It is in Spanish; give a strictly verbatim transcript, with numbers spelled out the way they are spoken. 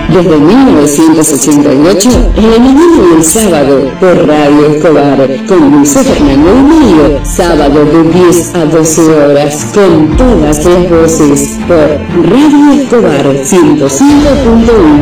desde mil novecientos ochenta y ocho, en la mañana y el sábado, por Radio Escobar, con Luis Fernando y Mario, sábado de diez a doce horas, con todas las voces, por Radio Escobar ciento cinco punto uno.